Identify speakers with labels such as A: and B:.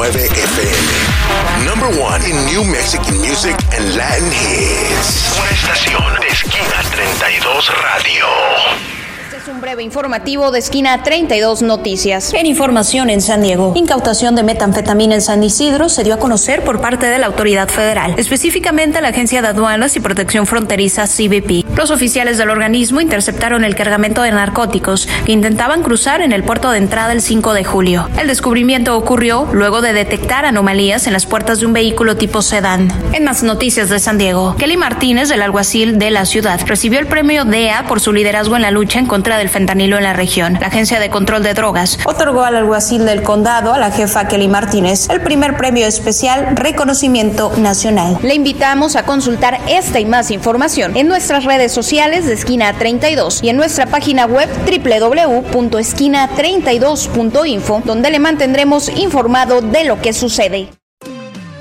A: FM. Number one in New Mexican music and Latin hits. Una estación de Esquina 32 Radio.
B: Un breve informativo de Esquina 32 Noticias.
C: En información en San Diego, incautación de metanfetamina en San Isidro se dio a conocer por parte de la autoridad federal, específicamente la Agencia de Aduanas y Protección Fronteriza CBP. Los oficiales del organismo interceptaron el cargamento de narcóticos que intentaban cruzar en el puerto de entrada el 5 de julio. El descubrimiento ocurrió luego de detectar anomalías en las puertas de un vehículo tipo sedán. En más noticias de San Diego, Kelly Martínez, del alguacil de la ciudad, recibió el premio DEA por su liderazgo en la lucha en contra del fentanilo en la región. La Agencia de Control de Drogas otorgó al alguacil del condado, a la jefa Kelly Martínez, el primer premio especial Reconocimiento Nacional.
B: Le invitamos a consultar esta y más información en nuestras redes sociales de Esquina 32 y en nuestra página web www.esquina32.info, donde le mantendremos informado de lo que sucede.